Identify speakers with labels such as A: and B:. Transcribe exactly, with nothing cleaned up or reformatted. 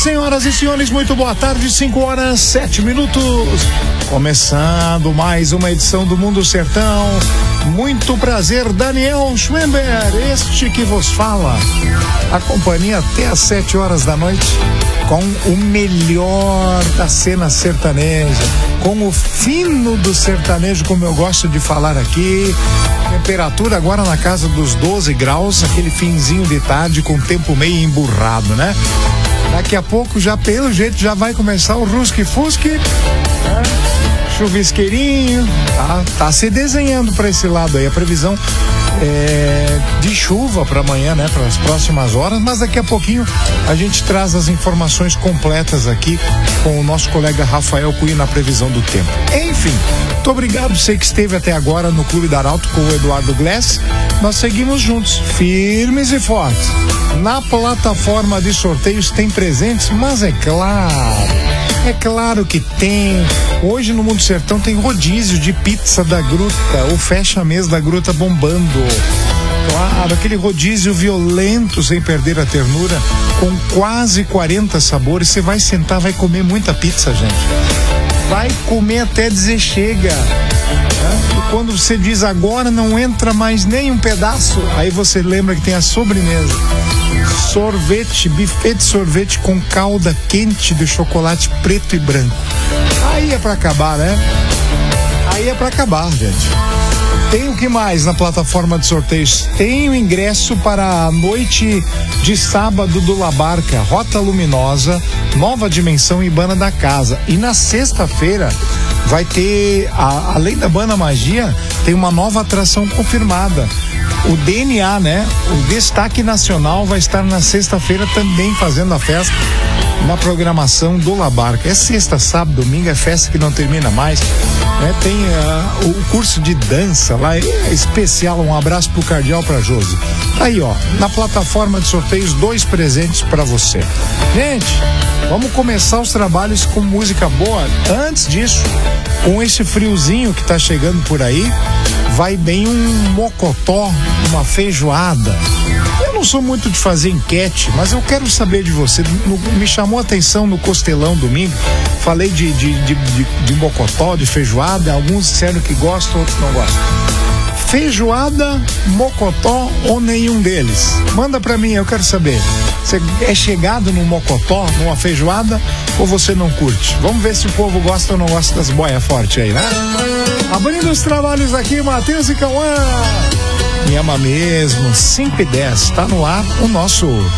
A: senhoras e senhores, muito boa tarde, cinco horas, sete minutos. Começando mais uma edição do Mundo Sertão. Muito prazer, Daniel Schwember, este que vos fala. A companhia até às sete horas da noite, com o melhor da cena sertaneja, com o fino do sertanejo, como eu gosto de falar aqui. Temperatura agora na casa dos doze graus, aquele finzinho de tarde com tempo meio emburrado, né? Daqui a pouco, já pelo jeito, já vai começar o rusque-fusque, né? Chuvisqueirinho, tá, tá se desenhando para esse lado aí. A previsão é de chuva para amanhã, né? Para as próximas horas, mas daqui a pouquinho a gente traz as informações completas aqui com o nosso colega Rafael Cunha na previsão do tempo. Enfim, muito obrigado você que esteve até agora no Clube da Arauto com o Eduardo Glass. Nós seguimos juntos, firmes e fortes. Na plataforma de sorteios tem presentes, mas é claro. É claro que tem. Hoje no Mundo Sertão tem rodízio de pizza da Gruta, o fecha-mês da Gruta bombando. Claro, aquele rodízio violento sem perder a ternura, com quase quarenta sabores. Você vai sentar, vai comer muita pizza, gente. Vai comer até dizer chega. E quando você diz agora não entra mais nem um pedaço, aí você lembra que tem a sobremesa. Sorvete, buffet de sorvete com calda quente de chocolate preto e branco. Aí é pra acabar, né? Aí é pra acabar, gente. Tem o que mais na plataforma de sorteios? Tem o ingresso para a noite de sábado do La Barca, Rota Luminosa, Nova Dimensão e Banda da Casa. E na sexta-feira vai ter, a, além da Banda Magia, tem uma nova atração confirmada. O D N A, né? O Destaque Nacional vai estar na sexta-feira também fazendo a festa na programação do La Barca. É sexta, sábado, domingo, é festa que não termina mais, né? Tem uh, o curso de dança lá, é especial. Um abraço pro Cardeal, pra Josi. Aí, ó, na plataforma de sorteios, dois presentes pra você. Gente, vamos começar os trabalhos com música boa. Antes disso, com esse friozinho que tá chegando por aí, vai bem um mocotó, uma feijoada. Eu não sou muito de fazer enquete, mas eu quero saber de você. No, me chamou a atenção no Costelão domingo. Falei de, de, de, de, de mocotó, de feijoada. Alguns disseram que gostam, outros não gostam. Feijoada, mocotó ou nenhum deles? Manda pra mim, eu quero saber. Você é chegado num mocotó, numa feijoada, ou você não curte? Vamos ver se o povo gosta ou não gosta das boias fortes aí, né? Abrindo os trabalhos aqui, Matheus e Cauã. Me ama mesmo, cinco e dez, tá no ar o nosso